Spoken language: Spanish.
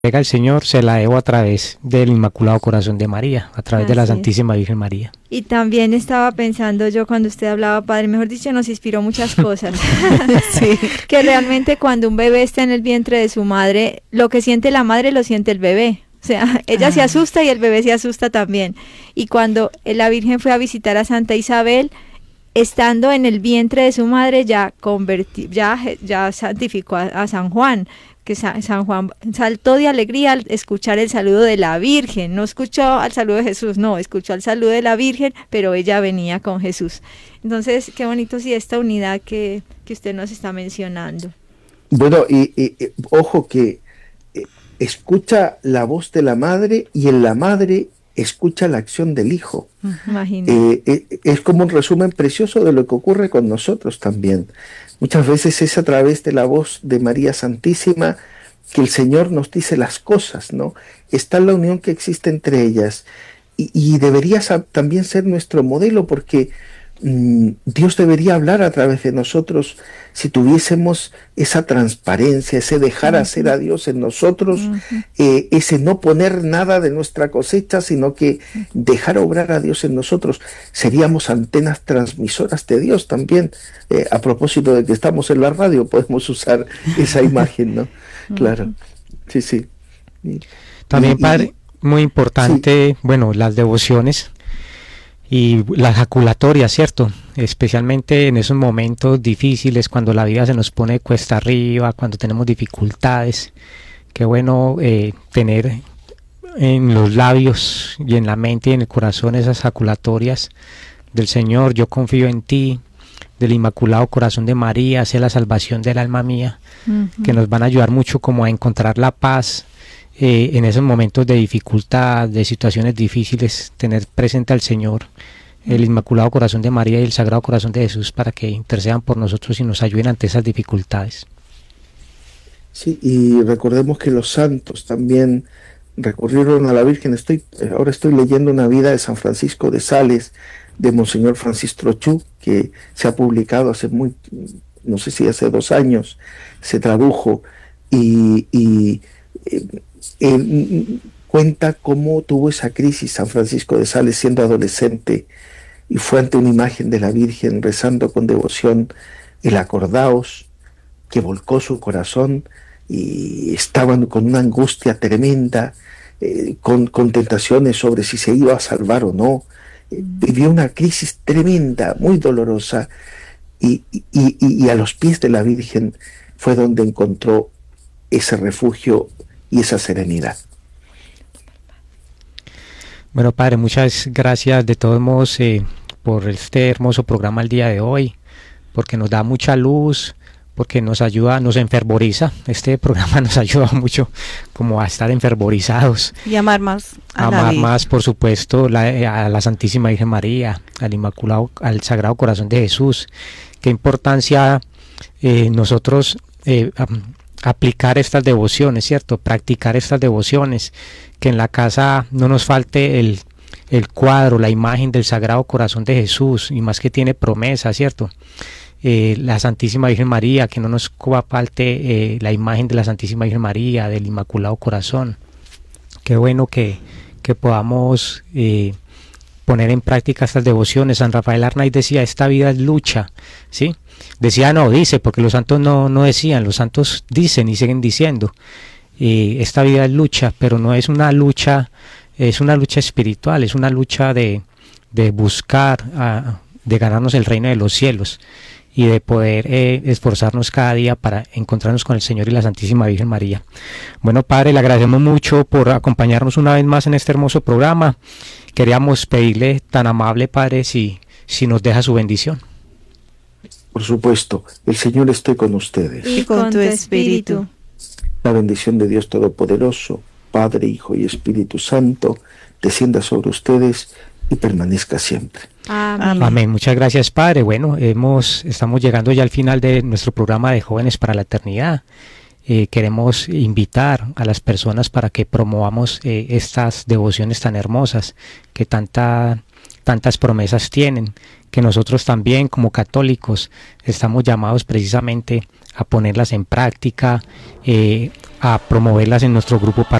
entrega al Señor se la debo a través del Inmaculado Corazón de María, a través de la Así es. Santísima Virgen María. Y también estaba pensando yo cuando usted hablaba, padre, mejor dicho, nos inspiró muchas cosas. Sí. Que realmente cuando un bebé está en el vientre de su madre, lo que siente la madre lo siente el bebé. O sea, ella se asusta y el bebé se asusta también. Y cuando la Virgen fue a visitar a Santa Isabel, estando en el vientre de su madre, ya santificó a San Juan, que San Juan saltó de alegría al escuchar el saludo de la Virgen. No escuchó al saludo de Jesús, no, escuchó al saludo de la Virgen, pero ella venía con Jesús. Entonces, qué bonito sí esta unidad que usted nos está mencionando. Bueno, y ojo que escucha la voz de la madre y en la madre escucha la acción del hijo. Es como un resumen precioso de lo que ocurre con nosotros también. Muchas veces es a través de la voz de María Santísima que el Señor nos dice las cosas, ¿no? Está la unión que existe entre ellas y debería también ser nuestro modelo, porque Dios debería hablar a través de nosotros si tuviésemos esa transparencia, ese dejar hacer a Dios en nosotros, ese no poner nada de nuestra cosecha, sino que dejar obrar a Dios en nosotros. Seríamos antenas transmisoras de Dios también. A propósito de que estamos en la radio, podemos usar esa imagen, ¿no? Claro, sí, sí. También, padre, muy importante, sí, bueno, las devociones y las jaculatorias, ¿cierto? Especialmente en esos momentos difíciles, cuando la vida se nos pone cuesta arriba, cuando tenemos dificultades. Qué bueno tener en los labios y en la mente y en el corazón esas jaculatorias del Señor. Yo confío en ti, del Inmaculado Corazón de María, sé la salvación del alma mía, que nos van a ayudar mucho como a encontrar la paz en esos momentos de dificultad, de situaciones difíciles, tener presente al Señor, el Inmaculado Corazón de María y el Sagrado Corazón de Jesús, para que intercedan por nosotros y nos ayuden ante esas dificultades. Sí, y recordemos que los santos también recurrieron a la Virgen. Ahora estoy leyendo una vida de San Francisco de Sales, de Monseñor Francis Trochu, que se ha publicado no sé si hace 2 años, se tradujo, y cuenta cómo tuvo esa crisis San Francisco de Sales siendo adolescente, y fue ante una imagen de la Virgen rezando con devoción el Acordaos, que volcó su corazón, y estaban con una angustia tremenda, con tentaciones sobre si se iba a salvar o no. Vivió una crisis tremenda, muy dolorosa, y a los pies de la Virgen fue donde encontró ese refugio y esa serenidad. Bueno, padre, muchas gracias de todos modos por este hermoso programa el día de hoy, porque nos da mucha luz, porque nos ayuda, nos enfervoriza. Este programa nos ayuda mucho como a estar enfervorizados. Y amar más amar más, por supuesto, a la Santísima Virgen María, al Inmaculado, al Sagrado Corazón de Jesús. Qué importancia nosotros aplicar estas devociones, ¿cierto? Practicar estas devociones, que en la casa no nos falte el cuadro, la imagen del Sagrado Corazón de Jesús, y más que tiene promesa, ¿cierto? La Santísima Virgen María, que no nos falte la imagen de la Santísima Virgen María, del Inmaculado Corazón. Qué bueno que podamos poner en práctica estas devociones. San Rafael Arnaiz decía, esta vida es lucha, ¿sí? Decía, no, dice, porque los santos no decían, los santos dicen y siguen diciendo, esta vida es lucha, pero no es una lucha, es una lucha espiritual, es una lucha de buscar, de ganarnos el reino de los cielos, y de poder esforzarnos cada día para encontrarnos con el Señor y la Santísima Virgen María. Bueno, padre, le agradecemos mucho por acompañarnos una vez más en este hermoso programa. Queríamos pedirle, tan amable padre, si nos deja su bendición. Por supuesto, el Señor esté con ustedes. Y con tu espíritu. La bendición de Dios Todopoderoso, Padre, Hijo y Espíritu Santo, descienda sobre ustedes y permanezca siempre. Amén. Amén. Muchas gracias, padre. Bueno, estamos llegando ya al final de nuestro programa de Jóvenes para la Eternidad. Queremos invitar a las personas para que promovamos estas devociones tan hermosas, que tantas promesas tienen, que nosotros también como católicos estamos llamados precisamente a ponerlas en práctica, a promoverlas en nuestro grupo